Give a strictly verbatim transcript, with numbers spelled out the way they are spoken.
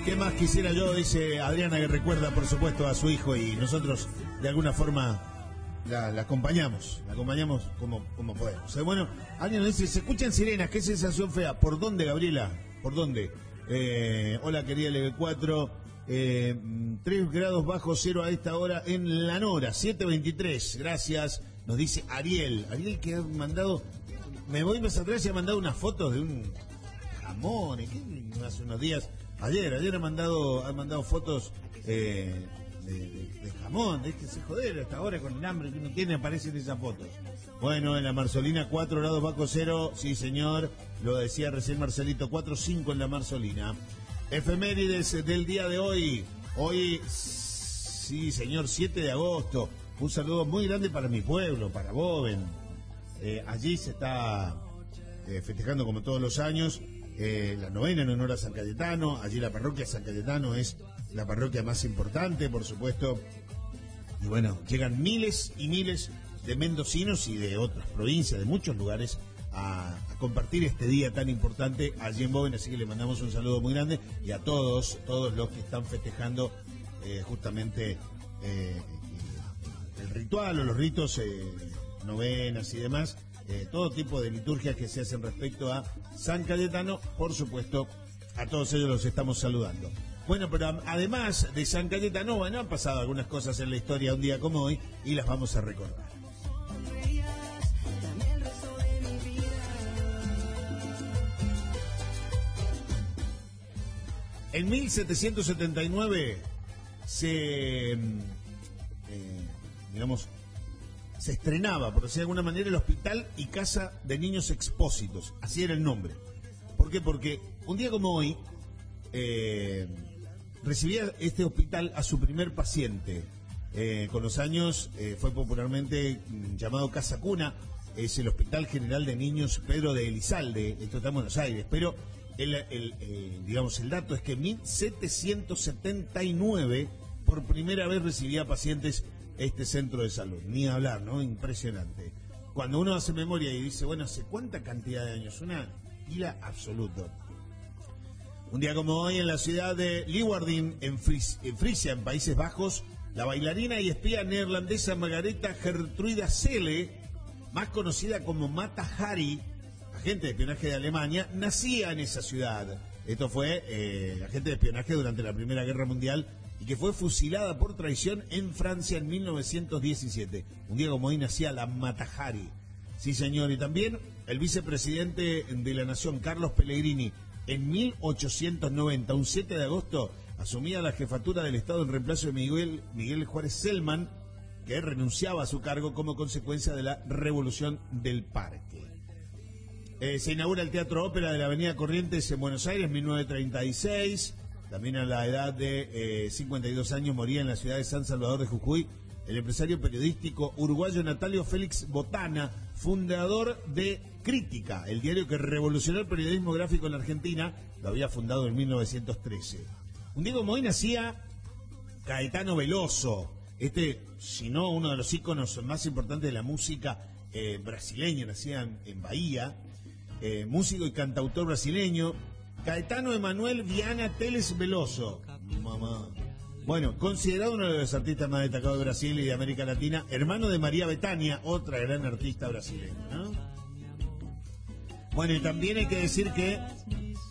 ¿Qué más quisiera yo? Dice Adriana, que recuerda, por supuesto, a su hijo, y nosotros, de alguna forma, la, la acompañamos. La acompañamos como, como podemos. O sea, bueno, alguien nos dice, se escuchan sirenas, qué sensación fea. ¿Por dónde, Gabriela? ¿Por dónde? Eh, hola, querida L B cuatro. Eh, tres grados bajo cero a esta hora en La Nora, siete veintitrés. Gracias. Nos dice Ariel. Ariel, que ha mandado... Me voy más atrás y ha mandado unas fotos de un jamón. ¿Qué? Hace unos días... Ayer, ayer ha mandado, ha mandado fotos eh, de, de, de jamón, de que se joder hasta ahora con el hambre que uno tiene, aparecen esas fotos. Bueno, en la Marzolina, cuatro grados bajo cero, sí señor, lo decía recién Marcelito, cuatro cinco en la Marzolina. Efemérides del día de hoy, hoy, sí señor, siete de agosto, un saludo muy grande para mi pueblo, para Boven. Eh, allí se está eh, festejando como todos los años, Eh, la novena en honor a San Cayetano. Allí la parroquia San Cayetano es la parroquia más importante, por supuesto. Y bueno, llegan miles y miles de mendocinos y de otras provincias, de muchos lugares, a, a compartir este día tan importante allí en Boven. Así que le mandamos un saludo muy grande, y a todos, todos los que están festejando eh, justamente eh, el ritual o los ritos, eh, novenas y demás. Eh, todo tipo de liturgias que se hacen respecto a San Cayetano, por supuesto, a todos ellos los estamos saludando. Bueno, pero además de San Cayetano, bueno, han pasado algunas cosas en la historia un día como hoy y las vamos a recordar. En mil setecientos setenta y nueve se, eh, digamos, se estrenaba, por decir de alguna manera, el Hospital y Casa de Niños Expósitos. Así era el nombre. ¿Por qué? Porque un día como hoy eh, recibía este hospital a su primer paciente. Eh, con los años eh, fue popularmente llamado Casa Cuna. Es el Hospital General de Niños Pedro de Elizalde. Esto está en Buenos Aires. Pero el, el, el, digamos, el dato es que en mil setecientos setenta y nueve por primera vez recibía pacientes este centro de salud. Ni hablar, ¿no? Impresionante. Cuando uno hace memoria y dice, bueno, ¿hace cuánta cantidad de años? Una pila absoluta. Un día como hoy, en la ciudad de Leeuwarden, en, Fris- en Frisia, en Países Bajos, la bailarina y espía neerlandesa Margareta Gertruida Selle, más conocida como Mata Hari, agente de espionaje de Alemania, nacía en esa ciudad. Esto fue eh, agente de espionaje durante la Primera Guerra Mundial, y que fue fusilada por traición en Francia en mil novecientos diecisiete. Un día como hoy nacía la Mata Hari. Sí, señor. Y también el vicepresidente de la Nación, Carlos Pellegrini, en mil ochocientos noventa, un siete de agosto, asumía la jefatura del Estado en reemplazo de Miguel, Miguel Juárez Selman, que renunciaba a su cargo como consecuencia de la Revolución del Parque. Eh, se inaugura el Teatro Ópera de la Avenida Corrientes en Buenos Aires en mil novecientos treinta y seis. También a la edad de eh, cincuenta y dos años moría en la ciudad de San Salvador de Jujuy el empresario periodístico uruguayo Natalio Félix Botana, fundador de Crítica, el diario que revolucionó el periodismo gráfico en la Argentina. Lo había fundado en mil novecientos trece. Un día como hoy nacía Caetano Veloso, este, si no uno de los íconos más importantes de la música eh, brasileña, nacía en, en Bahía, eh, músico y cantautor brasileño. Caetano Emanuel Viana Teles Veloso, mamá. Bueno, considerado uno de los artistas más destacados de Brasil y de América Latina, hermano de María Bethânia, otra gran artista brasileña, ¿no? Bueno, y también hay que decir que